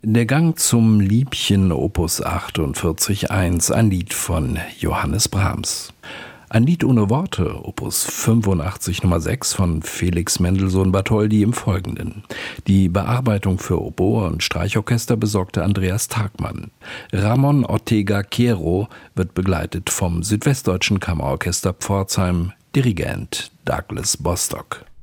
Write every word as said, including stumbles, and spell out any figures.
Der Gang zum Liebchen Opus achtundvierzig eins, ein Lied von Johannes Brahms. Ein Lied ohne Worte, Opus fünfundachtzig Nummer sechs von Felix Mendelssohn Bartholdy im Folgenden. Die Bearbeitung für Oboe und Streichorchester besorgte Andreas Tagmann. Ramon Ortega Quero wird begleitet vom Südwestdeutschen Kammerorchester Pforzheim, Dirigent Douglas Bostock.